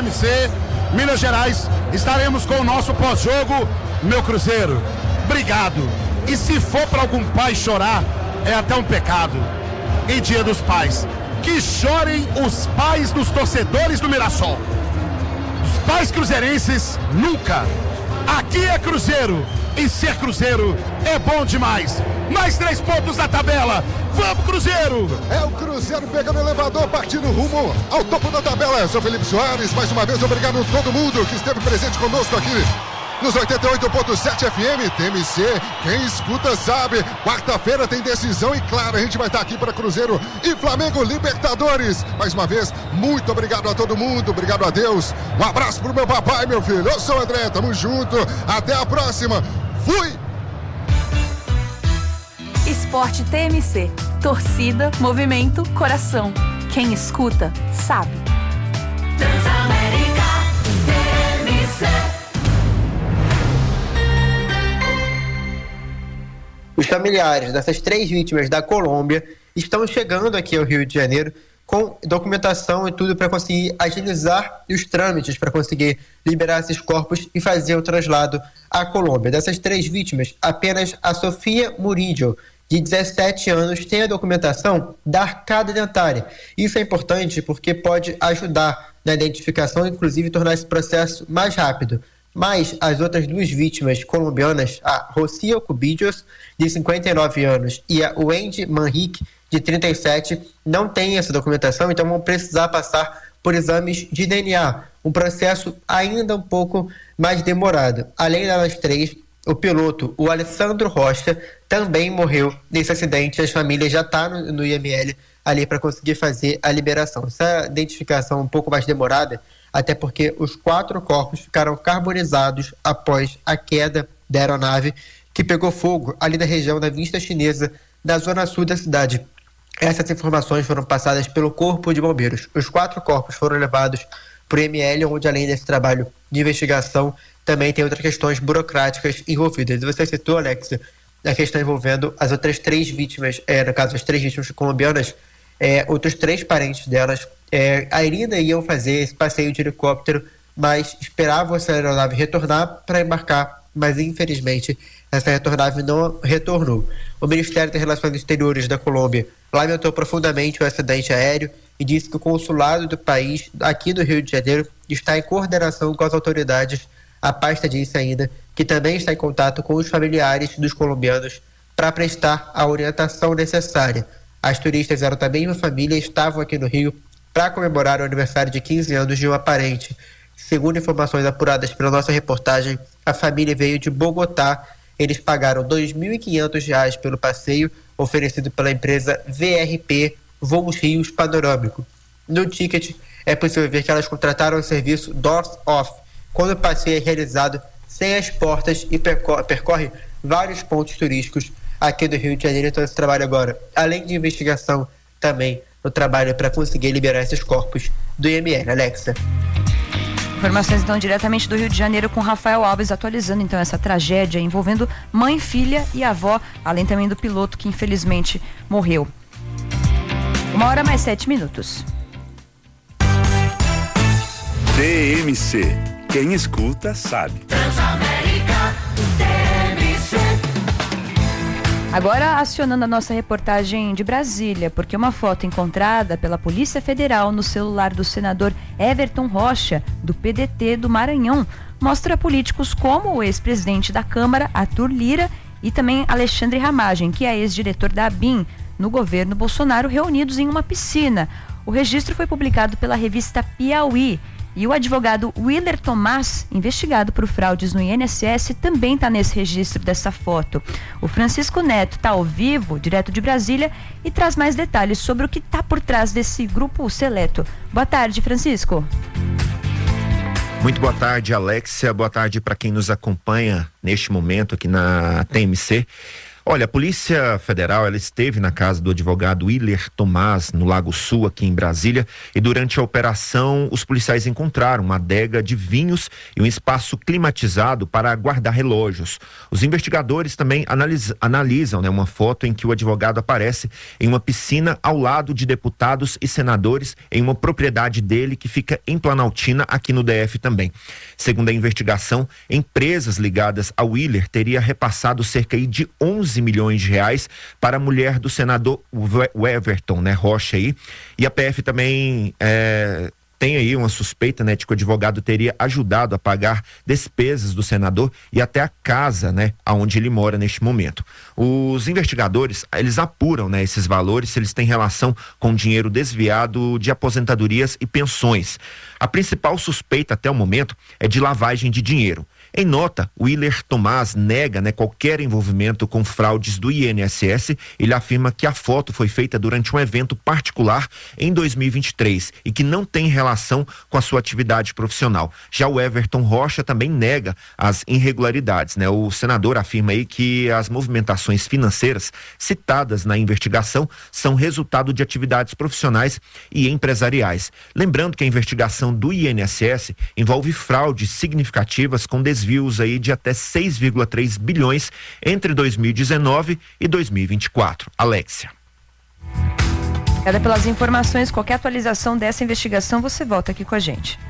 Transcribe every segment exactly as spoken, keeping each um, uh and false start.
M C, Minas Gerais. Estaremos com o nosso pós-jogo, meu Cruzeiro. Obrigado. E se for para algum pai chorar, é até um pecado. Em Dia dos Pais, que chorem os pais dos torcedores do Mirassol. Os pais cruzeirenses, nunca. Aqui é Cruzeiro, e ser Cruzeiro é bom demais. Mais três pontos na tabela. Vamos, Cruzeiro! É o Cruzeiro pegando o elevador, partindo rumo ao topo da tabela. Eu sou Felipe Soares, mais uma vez obrigado a todo mundo que esteve presente conosco aqui nos oitenta e oito ponto sete F M, T M C, quem escuta sabe. Quarta-feira tem decisão e claro, a gente vai estar aqui para Cruzeiro e Flamengo Libertadores. Mais uma vez, muito obrigado a todo mundo, obrigado a Deus. Um abraço pro meu papai, meu filho. Eu sou o André, tamo junto. Até a próxima. Fui! Esporte T M C. Torcida, movimento, coração. Quem escuta, sabe. Transamérica T M C. Os familiares dessas três vítimas da Colômbia estão chegando aqui ao Rio de Janeiro com documentação e tudo para conseguir agilizar os trâmites para conseguir liberar esses corpos e fazer o traslado à Colômbia. Dessas três vítimas, apenas a Sofia Murillo, de dezessete anos, tem a documentação da arcada dentária. Isso é importante porque pode ajudar na identificação e, inclusive, tornar esse processo mais rápido. Mas as outras duas vítimas colombianas, a Rocío Cubillos, de cinquenta e nove anos, e a Wendy Manrique, de trinta e sete, não têm essa documentação, então vão precisar passar por exames de D N A, um processo ainda um pouco mais demorado. Além delas três, o piloto, o Alessandro Rocha, também morreu nesse acidente. As famílias já estão no, no I M L ali para conseguir fazer a liberação. Essa identificação um pouco mais demorada, até porque os quatro corpos ficaram carbonizados após a queda da aeronave que pegou fogo ali na região da Vista Chinesa, da zona sul da cidade. Essas informações foram passadas pelo Corpo de Bombeiros. Os quatro corpos foram levados para o I M L, onde além desse trabalho de investigação, também tem outras questões burocráticas envolvidas. Você citou, Alex, a questão envolvendo as outras três vítimas, é, no caso, as três vítimas colombianas, é, outros três parentes delas, é, ainda iam fazer esse passeio de helicóptero, mas esperavam essa aeronave retornar para embarcar, mas infelizmente essa aeronave não retornou. O Ministério das Relações Exteriores da Colômbia lamentou profundamente o acidente aéreo e disse que o consulado do país aqui do Rio de Janeiro está em coordenação com as autoridades. A pasta disse ainda que também está em contato com os familiares dos colombianos para prestar a orientação necessária. As turistas eram também uma família e estavam aqui no Rio para comemorar o aniversário de quinze anos de uma parente. Segundo informações apuradas pela nossa reportagem, a família veio de Bogotá. Eles pagaram dois mil e quinhentos reais pelo passeio oferecido pela empresa V R P Voos Rios Panorâmico. No ticket é possível ver que elas contrataram o serviço Doors Off, quando o passeio é realizado sem as portas e percorre, percorre vários pontos turísticos aqui do Rio de Janeiro. Então esse trabalho agora, além de investigação, também o trabalho para conseguir liberar esses corpos do I M L. Alexa. Informações então diretamente do Rio de Janeiro com Rafael Alves, atualizando então essa tragédia envolvendo mãe, filha e avó, além também do piloto que infelizmente morreu. Uma hora mais sete minutos. T M C. Quem escuta sabe. Transamérica T M C. Agora acionando a nossa reportagem de Brasília, porque uma foto encontrada pela Polícia Federal no celular do senador Everton Rocha, do P D T do Maranhão, mostra políticos como o ex-presidente da Câmara, Arthur Lira, e também Alexandre Ramagem, que é ex-diretor da ABIN, no governo Bolsonaro, reunidos em uma piscina. O registro foi publicado pela revista Piauí. E o advogado Willer Tomás, investigado por fraudes no I N S S, também está nesse registro dessa foto. O Francisco Neto está ao vivo, direto de Brasília, e traz mais detalhes sobre o que está por trás desse grupo seleto. Boa tarde, Francisco. Muito boa tarde, Alexia. Boa tarde para quem nos acompanha neste momento aqui na T M C. Olha, a Polícia Federal, ela esteve na casa do advogado Willer Tomás, no Lago Sul, aqui em Brasília, e durante a operação, os policiais encontraram uma adega de vinhos e um espaço climatizado para guardar relógios. Os investigadores também analis, analisam, né, uma foto em que o advogado aparece em uma piscina ao lado de deputados e senadores em uma propriedade dele que fica em Planaltina, aqui no D F também. Segundo a investigação, empresas ligadas ao Willer teria repassado cerca de onze milhões de reais para a mulher do senador Everton, né, Rocha aí, e a P F também é, tem aí uma suspeita, né, de que o advogado teria ajudado a pagar despesas do senador e até a casa, né, aonde ele mora neste momento. Os investigadores, eles apuram, né, esses valores, se eles têm relação com dinheiro desviado de aposentadorias e pensões. A principal suspeita até o momento é de lavagem de dinheiro. Em nota, o Willer Tomás nega, né, qualquer envolvimento com fraudes do I N S S. Ele afirma que a foto foi feita durante um evento particular em dois mil e vinte e três e que não tem relação com a sua atividade profissional. Já o Everton Rocha também nega as irregularidades, né? O senador afirma aí que as movimentações financeiras citadas na investigação são resultado de atividades profissionais e empresariais. Lembrando que a investigação do I N S S envolve fraudes significativas com desvios aí de até seis vírgula três bilhões entre dois mil e dezenove e dois mil e vinte e quatro. Alexia. Obrigada pelas informações. Qualquer atualização dessa investigação, você volta aqui com a gente.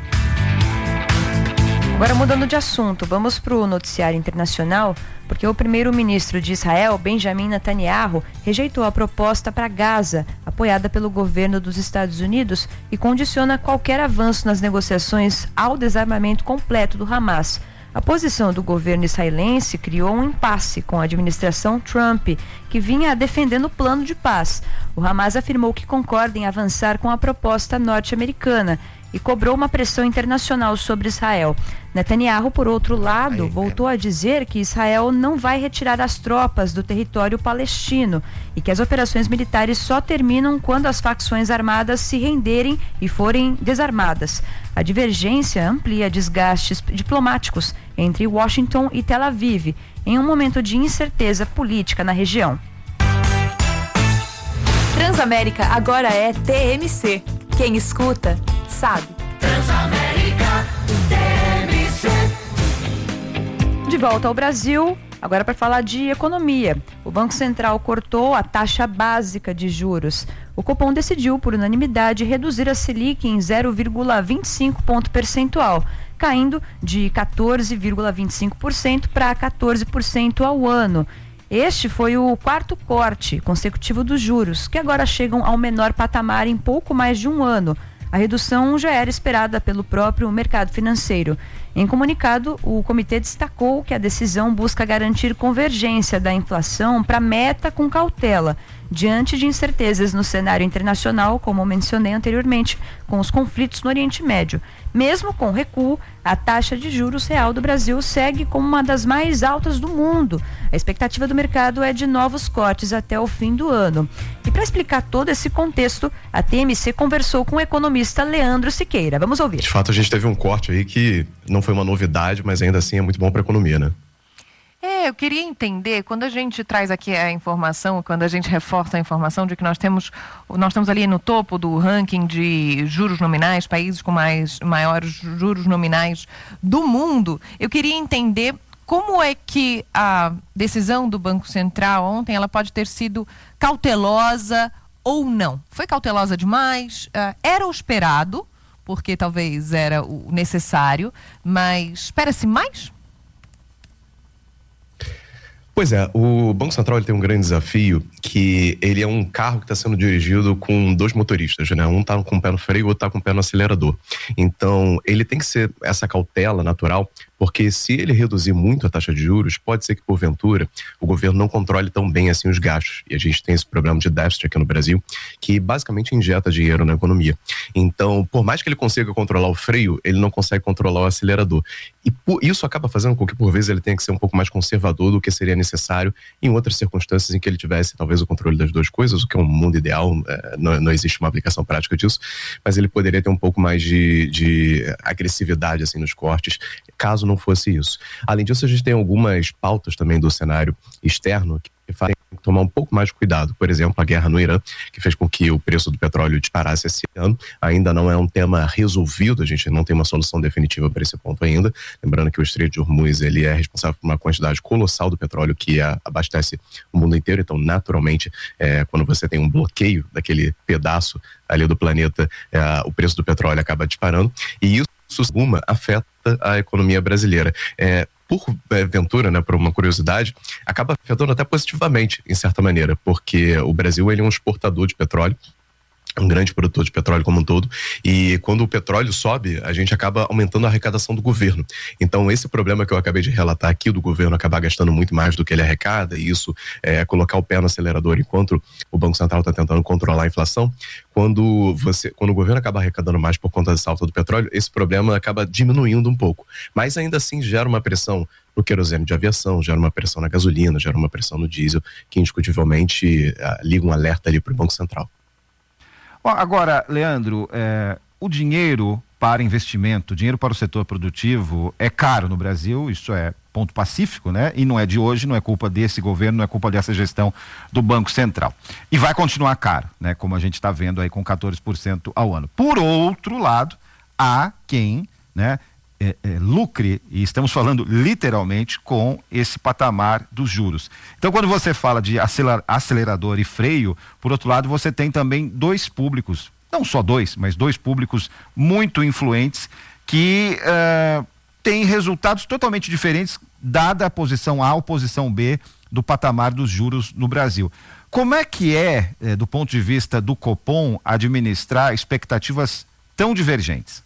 Agora, mudando de assunto, vamos para o noticiário internacional, porque o primeiro-ministro de Israel, Benjamin Netanyahu, rejeitou a proposta para Gaza, apoiada pelo governo dos Estados Unidos, e condiciona qualquer avanço nas negociações ao desarmamento completo do Hamas. A posição do governo israelense criou um impasse com a administração Trump, que vinha defendendo o plano de paz. O Hamas afirmou que concorda em avançar com a proposta norte-americana e cobrou uma pressão internacional sobre Israel. Netanyahu, por outro lado, Aí, voltou a dizer que Israel não vai retirar as tropas do território palestino e que as operações militares só terminam quando as facções armadas se renderem e forem desarmadas. A divergência amplia desgastes diplomáticos entre Washington e Tel Aviv, em um momento de incerteza política na região. Transamérica agora é T M C. Quem escuta, sabe. Transamérica T M C. De volta ao Brasil, agora para falar de economia. O Banco Central cortou a taxa básica de juros. O Copom decidiu, por unanimidade, reduzir a Selic em zero vírgula vinte e cinco ponto percentual, caindo de quatorze vírgula vinte e cinco por cento para quatorze por cento ao ano. Este foi o quarto corte consecutivo dos juros, que agora chegam ao menor patamar em pouco mais de um ano. A redução já era esperada pelo próprio mercado financeiro. Em comunicado, o comitê destacou que a decisão busca garantir convergência da inflação para a meta com cautela, diante de incertezas no cenário internacional, como mencionei anteriormente, com os conflitos no Oriente Médio. Mesmo com recuo, a taxa de juros real do Brasil segue como uma das mais altas do mundo. A expectativa do mercado é de novos cortes até o fim do ano. E para explicar todo esse contexto, a T M C conversou com o economista Leandro Siqueira. Vamos ouvir. De fato, a gente teve um corte aí que não foi uma novidade, mas ainda assim é muito bom para a economia, né? É, eu queria entender, quando a gente traz aqui a informação, quando a gente reforça a informação de que nós temos, nós estamos ali no topo do ranking de juros nominais, países com mais, maiores juros nominais do mundo, eu queria entender como é que a decisão do Banco Central ontem, ela pode ter sido cautelosa ou não. Foi cautelosa demais? Uh, era o esperado, porque talvez era o necessário, mas espera-se mais? Pois é, o Banco Central ele tem um grande desafio, que ele é um carro que está sendo dirigido com dois motoristas, né? Um está com o pé no freio e o outro está com o pé no acelerador. Então, ele tem que ser essa cautela natural, porque se ele reduzir muito a taxa de juros, pode ser que, porventura, o governo não controle tão bem assim os gastos. E a gente tem esse problema de déficit aqui no Brasil, que basicamente injeta dinheiro na economia. Então, por mais que ele consiga controlar o freio, ele não consegue controlar o acelerador. E por, isso acaba fazendo com que, por vezes, ele tenha que ser um pouco mais conservador do que seria necessário em outras circunstâncias em que ele tivesse, talvez, o controle das duas coisas, o que é um mundo ideal, é, não, não existe uma aplicação prática disso, mas ele poderia ter um pouco mais de, de agressividade assim, nos cortes, caso não fosse isso. Além disso, a gente tem algumas pautas também do cenário externo que que fazem tomar um pouco mais de cuidado. Por exemplo, a guerra no Irã, que fez com que o preço do petróleo disparasse esse ano, ainda não é um tema resolvido, a gente não tem uma solução definitiva para esse ponto ainda. Lembrando que o Estreito de Hormuz, ele é responsável por uma quantidade colossal do petróleo que a, abastece o mundo inteiro, então naturalmente, é, quando você tem um bloqueio daquele pedaço ali do planeta, é, o preço do petróleo acaba disparando, e isso, alguma, afeta a economia brasileira. É, por é, ventura, né, por uma curiosidade, acaba afetando até positivamente, em certa maneira, porque o Brasil ele é um exportador de petróleo, um grande produtor de petróleo como um todo, e quando o petróleo sobe, a gente acaba aumentando a arrecadação do governo. Então esse problema que eu acabei de relatar aqui, do governo acabar gastando muito mais do que ele arrecada, e isso é colocar o pé no acelerador enquanto o Banco Central está tentando controlar a inflação, quando, você, quando o governo acaba arrecadando mais por conta dessa alta do petróleo, esse problema acaba diminuindo um pouco, mas ainda assim gera uma pressão no querosene de aviação, gera uma pressão na gasolina, gera uma pressão no diesel, que indiscutivelmente uh, liga um alerta ali para o Banco Central. Agora, Leandro, é, o dinheiro para investimento, o dinheiro para o setor produtivo é caro no Brasil, isso é ponto pacífico, né? E não é de hoje, não é culpa desse governo, não é culpa dessa gestão do Banco Central. E vai continuar caro, né? Como a gente está vendo aí com quatorze por cento ao ano. Por outro lado, há quem, né? É, é, lucre, e estamos falando literalmente com esse patamar dos juros. Então, quando você fala de acelerador e freio, por outro lado, você tem também dois públicos, não só dois, mas dois públicos muito influentes que uh, têm resultados totalmente diferentes, dada a posição A ou posição B do patamar dos juros no Brasil. Como é que é, é do ponto de vista do Copom, administrar expectativas tão divergentes?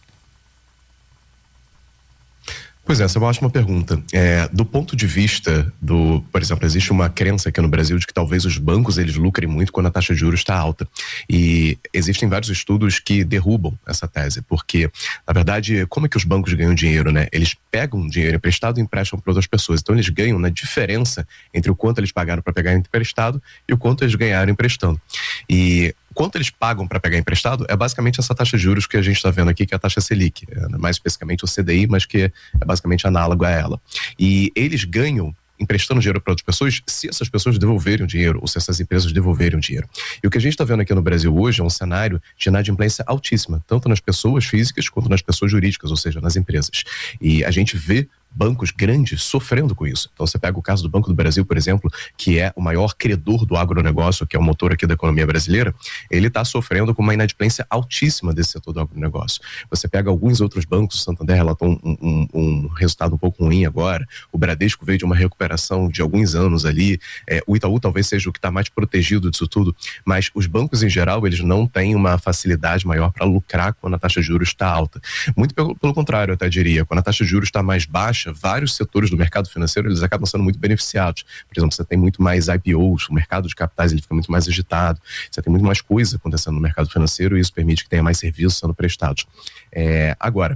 Pois é, essa é uma ótima pergunta. É, do ponto de vista do, por exemplo, existe uma crença aqui no Brasil de que talvez os bancos eles lucrem muito quando a taxa de juros está alta. E existem vários estudos que derrubam essa tese, porque, na verdade, como é que os bancos ganham dinheiro, né? Eles pegam dinheiro emprestado e emprestam para outras pessoas. Então eles ganham na diferença entre o quanto eles pagaram para pegar emprestado e o quanto eles ganharam emprestando. E quanto eles pagam para pegar emprestado é basicamente essa taxa de juros que a gente está vendo aqui, que é a taxa Selic, mais especificamente o C D I, mas que é basicamente análogo a ela. E eles ganham emprestando dinheiro para outras pessoas se essas pessoas devolverem o dinheiro ou se essas empresas devolverem o dinheiro. E o que a gente está vendo aqui no Brasil hoje é um cenário de inadimplência altíssima, tanto nas pessoas físicas quanto nas pessoas jurídicas, ou seja, nas empresas. E a gente vê bancos grandes sofrendo com isso. Então você pega o caso do Banco do Brasil, por exemplo, que é o maior credor do agronegócio, que é o motor aqui da economia brasileira, ele está sofrendo com uma inadimplência altíssima desse setor do agronegócio. Você pega alguns outros bancos, o Santander relatou um, um, um resultado um pouco ruim agora, o Bradesco veio de uma recuperação de alguns anos ali, é, o Itaú talvez seja o que está mais protegido disso tudo, mas os bancos em geral, eles não têm uma facilidade maior para lucrar quando a taxa de juros está alta. Muito pelo, pelo contrário, eu até diria, quando a taxa de juros está mais baixa, vários setores do mercado financeiro eles acabam sendo muito beneficiados. Por exemplo, você tem muito mais I P Os, o mercado de capitais ele fica muito mais agitado, você tem muito mais coisa acontecendo no mercado financeiro e isso permite que tenha mais serviços sendo prestados. É, agora,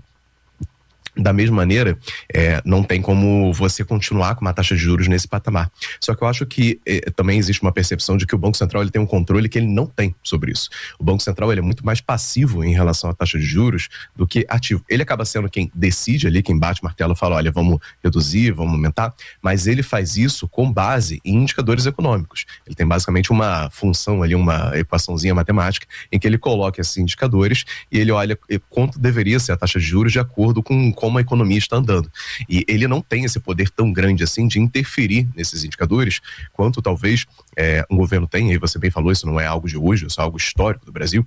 da mesma maneira, é, não tem como você continuar com uma taxa de juros nesse patamar. Só que eu acho que é, também existe uma percepção de que o Banco Central ele tem um controle que ele não tem sobre isso. O Banco Central ele é muito mais passivo em relação à taxa de juros do que ativo. Ele acaba sendo quem decide ali, quem bate o martelo e fala, olha, vamos reduzir, vamos aumentar, mas ele faz isso com base em indicadores econômicos. Ele tem basicamente uma função ali, uma equaçãozinha matemática, em que ele coloca esses indicadores e ele olha quanto deveria ser a taxa de juros de acordo com como a economia está andando. E ele não tem esse poder tão grande assim de interferir nesses indicadores quanto talvez é, um governo tenha, e você bem falou, isso não é algo de hoje, isso é algo histórico do Brasil.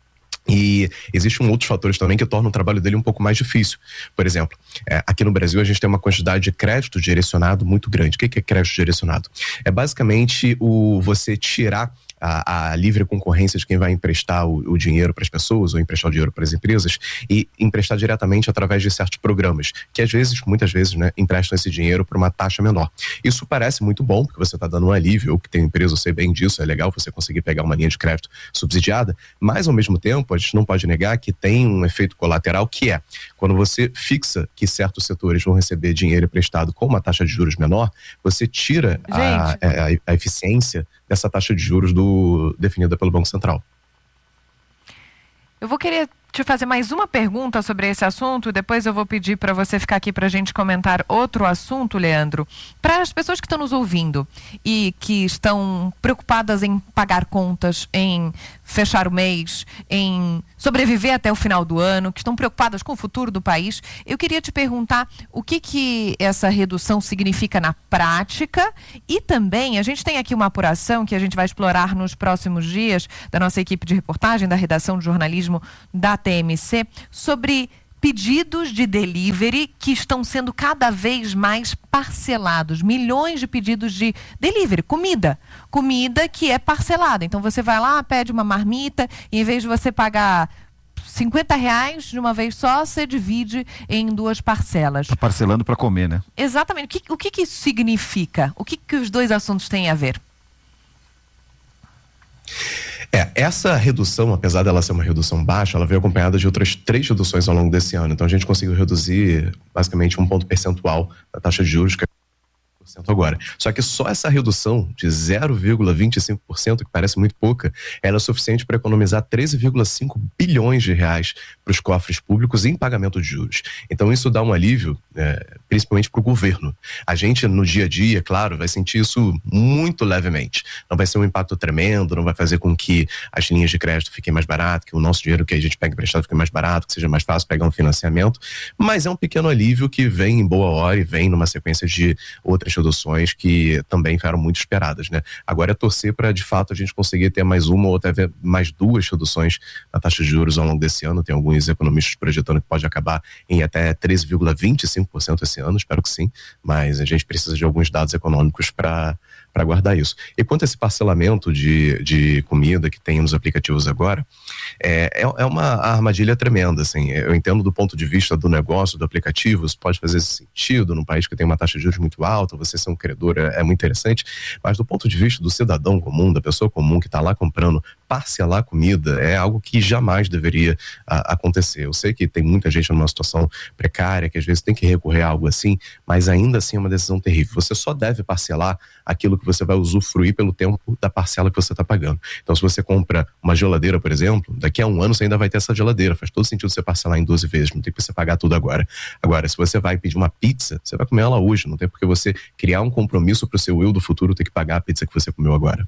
E existem outros fatores também que tornam o trabalho dele um pouco mais difícil. Por exemplo, é, aqui no Brasil a gente tem uma quantidade de crédito direcionado muito grande. O que é crédito direcionado? É basicamente o você tirar A, a livre concorrência de quem vai emprestar o, o dinheiro para as pessoas ou emprestar o dinheiro para as empresas e emprestar diretamente através de certos programas, que às vezes, muitas vezes, né, emprestam esse dinheiro por uma taxa menor. Isso parece muito bom, porque você está dando um alívio, ou que tem empresa, eu sei bem disso, é legal você conseguir pegar uma linha de crédito subsidiada, mas ao mesmo tempo a gente não pode negar que tem um efeito colateral, que é quando você fixa que certos setores vão receber dinheiro emprestado com uma taxa de juros menor, você tira a, a, a eficiência dessa taxa de juros do, definida pelo Banco Central. Eu vou querer te fazer mais uma pergunta sobre esse assunto, depois eu vou pedir para você ficar aqui para a gente comentar outro assunto, Leandro. Para as pessoas que estão nos ouvindo e que estão preocupadas em pagar contas, em fechar o mês, em sobreviver até o final do ano, que estão preocupadas com o futuro do país, eu queria te perguntar o que que essa redução significa na prática e também, a gente tem aqui uma apuração que a gente vai explorar nos próximos dias da nossa equipe de reportagem, da redação de jornalismo da T M C, sobre pedidos de delivery que estão sendo cada vez mais parcelados. Milhões de pedidos de delivery, comida. Comida que é parcelada. Então você vai lá, pede uma marmita e em vez de você pagar cinquenta reais de uma vez só, você divide em duas parcelas. Tá parcelando para comer, né? Exatamente. O que, o que que isso significa? O que que os dois assuntos têm a ver? É, essa redução, apesar dela ser uma redução baixa, ela veio acompanhada de outras três reduções ao longo desse ano. Então a gente conseguiu reduzir basicamente um ponto percentual da taxa de juros, que é por cento agora. Só que só essa redução de zero vírgula vinte e cinco por cento, que parece muito pouca, ela é suficiente para economizar treze vírgula cinco bilhões de reais para os cofres públicos em pagamento de juros. Então isso dá um alívio, é, principalmente para o governo. A gente no dia a dia, claro, vai sentir isso muito levemente. Não vai ser um impacto tremendo, não vai fazer com que as linhas de crédito fiquem mais baratas, que o nosso dinheiro que a gente pega emprestado fique mais barato, que seja mais fácil pegar um financiamento, mas é um pequeno alívio que vem em boa hora e vem numa sequência de outras reduções que também foram muito esperadas, né? Agora é torcer para, de fato, a gente conseguir ter mais uma ou até mais duas reduções na taxa de juros ao longo desse ano. Tem alguns economistas projetando que pode acabar em até treze vírgula vinte e cinco por cento esse ano, espero que sim, mas a gente precisa de alguns dados econômicos para para guardar isso. E quanto a esse parcelamento de, de comida que tem nos aplicativos agora, é, é uma armadilha tremenda, assim. Eu entendo do ponto de vista do negócio, do aplicativo, isso pode fazer sentido num país que tem uma taxa de juros muito alta, você ser um credor é, é muito interessante, mas do ponto de vista do cidadão comum, da pessoa comum que está lá comprando, parcelar comida é algo que jamais deveria a, acontecer. Eu sei que tem muita gente numa situação precária, que às vezes tem que recorrer a algo assim, mas ainda assim é uma decisão terrível. Você só deve parcelar aquilo que você vai usufruir pelo tempo da parcela que você está pagando. Então, se você compra uma geladeira, por exemplo, daqui a um ano você ainda vai ter essa geladeira. Faz todo sentido você parcelar em doze vezes, não tem que você pagar tudo agora. Agora, se você vai pedir uma pizza, você vai comer ela hoje, não tem porque você criar um compromisso para o seu eu do futuro ter que pagar a pizza que você comeu agora.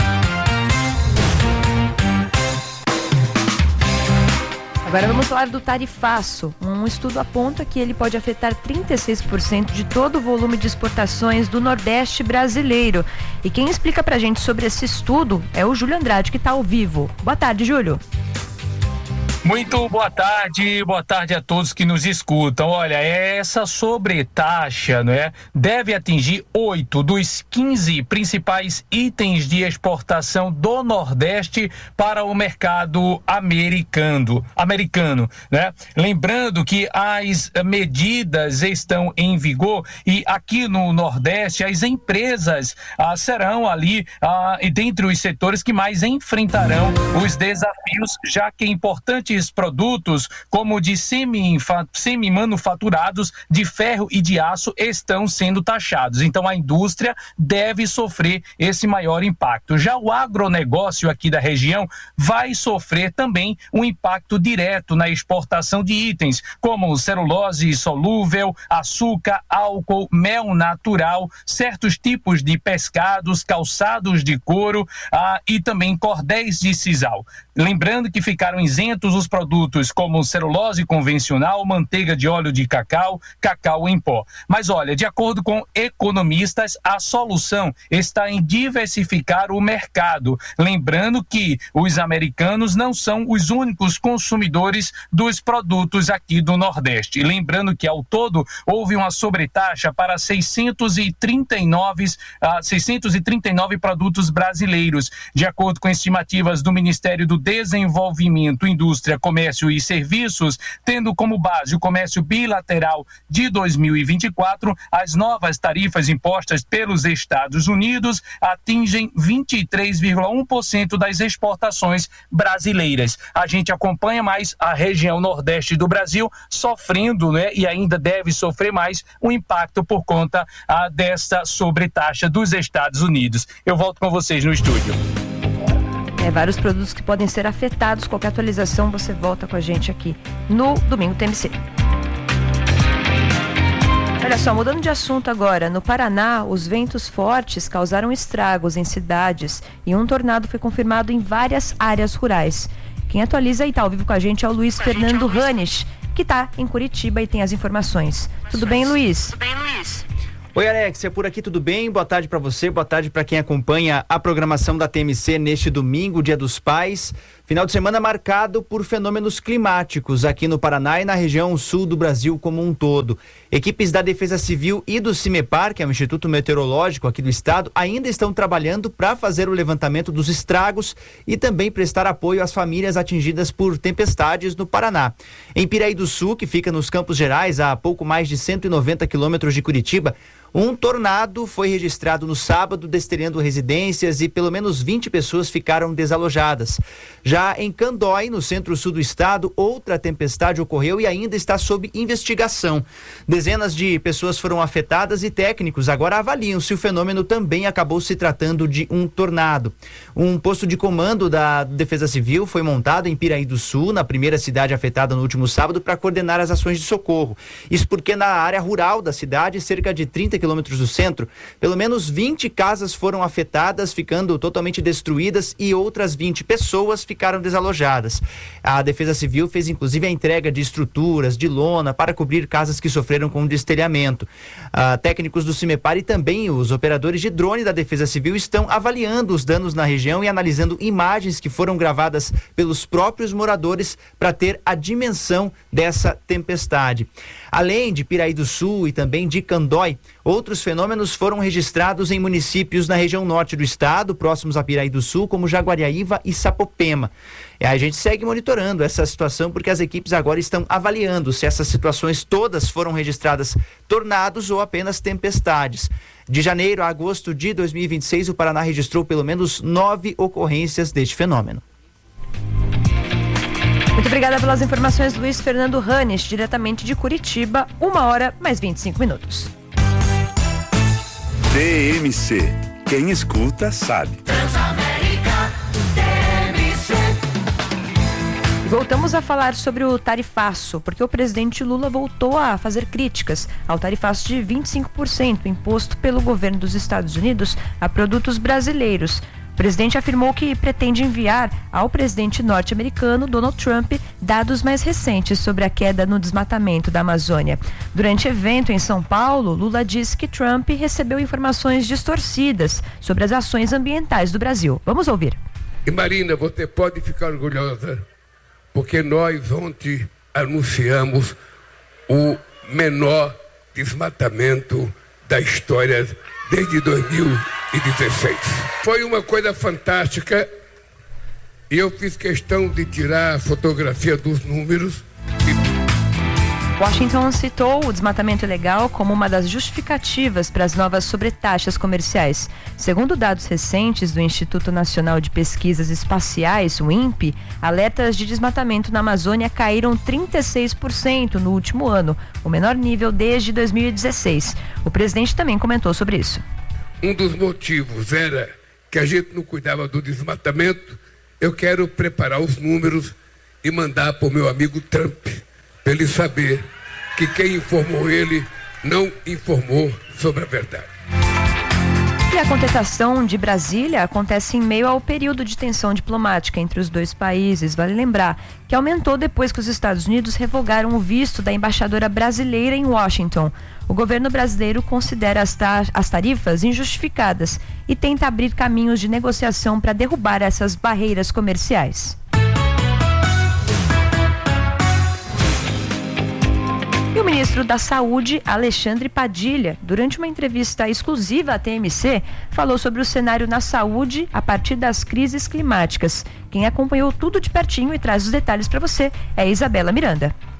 Agora vamos falar do tarifaço. Um estudo aponta que ele pode afetar trinta e seis por cento de todo o volume de exportações do Nordeste brasileiro. E quem explica pra gente sobre esse estudo é o Júlio Andrade, que tá ao vivo. Boa tarde, Júlio. Muito boa tarde, boa tarde a todos que nos escutam. Olha, essa sobretaxa, não é, deve atingir oito dos quinze principais itens de exportação do Nordeste para o mercado americano, americano, né? Lembrando que as medidas estão em vigor e aqui no Nordeste as empresas ah, serão ali ah, dentre os setores que mais enfrentarão os desafios, já que é importante produtos como de semi-manufaturados de ferro e de aço estão sendo taxados. Então a indústria deve sofrer esse maior impacto. Já o agronegócio aqui da região vai sofrer também um impacto direto na exportação de itens como celulose solúvel, açúcar, álcool, mel natural, certos tipos de pescados, calçados de couro ah, e também cordéis de sisal. Lembrando que ficaram isentos os produtos como celulose convencional, manteiga de óleo de cacau, cacau em pó. Mas olha, de acordo com economistas, a solução está em diversificar o mercado. Lembrando que os americanos não são os únicos consumidores dos produtos aqui do Nordeste. Lembrando que ao todo houve uma sobretaxa para seiscentos e trinta e nove, uh, seiscentos e trinta e nove produtos brasileiros. De acordo com estimativas do Ministério do Desenvolvimento, Indústria, Comércio e Serviços, tendo como base o comércio bilateral de dois mil e vinte e quatro, as novas tarifas impostas pelos Estados Unidos atingem vinte e três vírgula um por cento das exportações brasileiras. A gente acompanha mais a região Nordeste do Brasil sofrendo, né, e ainda deve sofrer mais o impacto por conta ah, dessa sobretaxa dos Estados Unidos. Eu volto com vocês no estúdio. É, vários produtos que podem ser afetados. Qualquer atualização, você volta com a gente aqui no Domingo T M C. Olha só, mudando de assunto agora, no Paraná, os ventos fortes causaram estragos em cidades e um tornado foi confirmado em várias áreas rurais. Quem atualiza e está ao vivo com a gente é o Luiz Fernando Ranes, que está em Curitiba e tem as informações. Tudo bem, Luiz? Tudo bem, Luiz? Oi, Alexia, por aqui tudo bem? Boa tarde para você, boa tarde para quem acompanha a programação da T M C neste domingo, Dia dos Pais. Final de semana marcado por fenômenos climáticos aqui no Paraná e na região sul do Brasil como um todo. Equipes da Defesa Civil e do CIMEPAR, que é o Instituto Meteorológico aqui do estado, ainda estão trabalhando para fazer o levantamento dos estragos e também prestar apoio às famílias atingidas por tempestades no Paraná. Em Piraí do Sul, que fica nos Campos Gerais, a pouco mais de cento e noventa quilômetros de Curitiba, um tornado foi registrado no sábado, destelhando residências e pelo menos vinte pessoas ficaram desalojadas. Já em Candói, no centro-sul do estado, outra tempestade ocorreu e ainda está sob investigação. Dezenas de pessoas foram afetadas e técnicos agora avaliam se o fenômeno também acabou se tratando de um tornado. Um posto de comando da Defesa Civil foi montado em Piraí do Sul, na primeira cidade afetada no último sábado, para coordenar as ações de socorro. Isso porque na área rural da cidade, cerca de trinta quilômetros do centro, pelo menos vinte casas foram afetadas, ficando totalmente destruídas, e outras vinte pessoas ficaram desalojadas. A Defesa Civil fez inclusive a entrega de estruturas, de lona, para cobrir casas que sofreram com destelhamento. Ah, técnicos do CIMEPAR e também os operadores de drone da Defesa Civil estão avaliando os danos na região e analisando imagens que foram gravadas pelos próprios moradores para ter a dimensão dessa tempestade. Além de Piraí do Sul e também de Candói, outros fenômenos foram registrados em municípios na região norte do estado, próximos a Piraí do Sul, como Jaguariaíva e Sapopema. E a gente segue monitorando essa situação porque as equipes agora estão avaliando se essas situações todas foram registradas tornados ou apenas tempestades. De janeiro a agosto de dois mil e vinte e seis, o Paraná registrou pelo menos nove ocorrências deste fenômeno. Muito obrigada pelas informações, Luiz Fernando Ranes, diretamente de Curitiba, uma hora mais vinte e cinco minutos. T M C. Quem escuta sabe. Transamérica, T M C. E voltamos a falar sobre o tarifaço, porque o presidente Lula voltou a fazer críticas ao tarifaço de vinte e cinco por cento imposto pelo governo dos Estados Unidos a produtos brasileiros. O presidente afirmou que pretende enviar ao presidente norte-americano Donald Trump dados mais recentes sobre a queda no desmatamento da Amazônia. Durante evento em São Paulo, Lula disse que Trump recebeu informações distorcidas sobre as ações ambientais do Brasil. Vamos ouvir. E Marina, você pode ficar orgulhosa, porque nós ontem anunciamos o menor desmatamento da história desde dois mil e dezesseis. Foi uma coisa fantástica e eu fiz questão de tirar a fotografia dos números. Washington citou o desmatamento ilegal como uma das justificativas para as novas sobretaxas comerciais. Segundo dados recentes do Instituto Nacional de Pesquisas Espaciais, o INPE, alertas de desmatamento na Amazônia caíram trinta e seis por cento no último ano, o menor nível desde dois mil e dezesseis. O presidente também comentou sobre isso. Um dos motivos era que a gente não cuidava do desmatamento. Eu quero preparar os números e mandar para o meu amigo Trump, para ele saber que quem informou ele não informou sobre a verdade. E a contestação de Brasília acontece em meio ao período de tensão diplomática entre os dois países. Vale lembrar que aumentou depois que os Estados Unidos revogaram o visto da embaixadora brasileira em Washington. O governo brasileiro considera as, tar- as tarifas injustificadas e tenta abrir caminhos de negociação para derrubar essas barreiras comerciais. E o ministro da Saúde, Alexandre Padilha, durante uma entrevista exclusiva à T M C, falou sobre o cenário na saúde a partir das crises climáticas. Quem acompanhou tudo de pertinho e traz os detalhes para você é Isabela Miranda.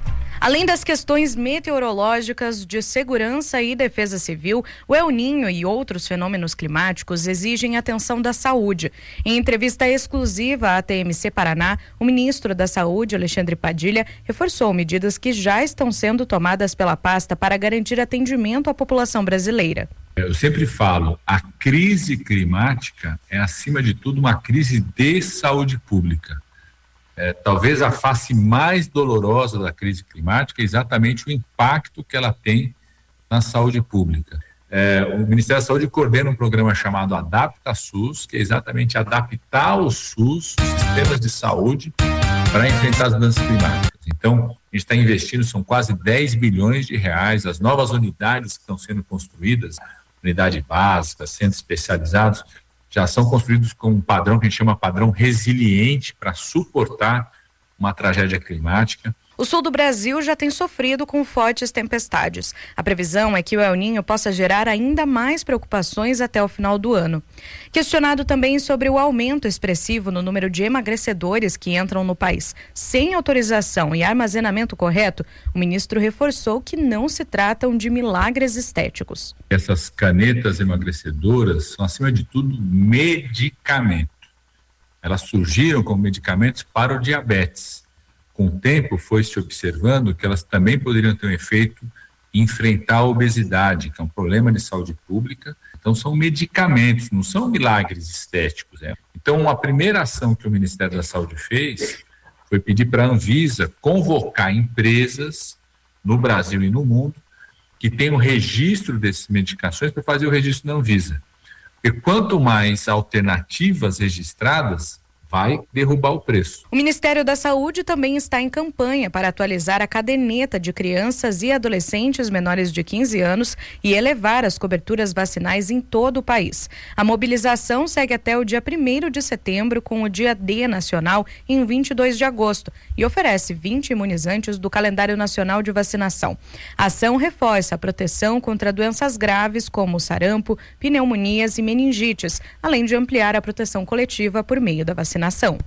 Além das questões meteorológicas, de segurança e defesa civil, o El Niño e outros fenômenos climáticos exigem atenção da saúde. Em entrevista exclusiva à T M C Paraná, o ministro da Saúde, Alexandre Padilha, reforçou medidas que já estão sendo tomadas pela pasta para garantir atendimento à população brasileira. Eu sempre falo, a crise climática é, acima de tudo, uma crise de saúde pública. É, talvez a face mais dolorosa da crise climática é exatamente o impacto que ela tem na saúde pública. É, o Ministério da Saúde coordena um programa chamado Adapta SUS, que é exatamente adaptar o SUS, os sistemas de saúde, para enfrentar as mudanças climáticas. Então, a gente está investindo, são quase dez bilhões de reais, as novas unidades que estão sendo construídas, unidade básica, centros especializados, já são construídos com um padrão que a gente chama padrão resiliente para suportar uma tragédia climática. O sul do Brasil já tem sofrido com fortes tempestades. A previsão é que o El Niño possa gerar ainda mais preocupações até o final do ano. Questionado também sobre o aumento expressivo no número de emagrecedores que entram no país sem autorização e armazenamento correto, o ministro reforçou que não se tratam de milagres estéticos. Essas canetas emagrecedoras são, acima de tudo, medicamento. Elas surgiram como medicamentos para o diabetes. Com o tempo foi se observando que elas também poderiam ter um efeito em enfrentar a obesidade, que é um problema de saúde pública. Então são medicamentos, não são milagres estéticos. Né? Então a primeira ação que o Ministério da Saúde fez foi pedir para a Anvisa convocar empresas no Brasil e no mundo que tenham registro dessas medicações para fazer o registro da Anvisa. Porque quanto mais alternativas registradas, vai derrubar o preço. O Ministério da Saúde também está em campanha para atualizar a caderneta de crianças e adolescentes menores de quinze anos e elevar as coberturas vacinais em todo o país. A mobilização segue até o dia primeiro de setembro, com o dia D nacional em vinte e dois de agosto, e oferece vinte imunizantes do calendário nacional de vacinação. A ação reforça a proteção contra doenças graves como sarampo, pneumonias e meningites, além de ampliar a proteção coletiva por meio da vacinação.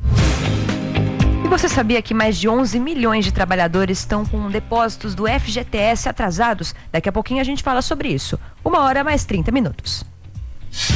E você sabia que mais de onze milhões de trabalhadores estão com depósitos do F G T S atrasados? Daqui a pouquinho a gente fala sobre isso. Uma hora mais trinta minutos.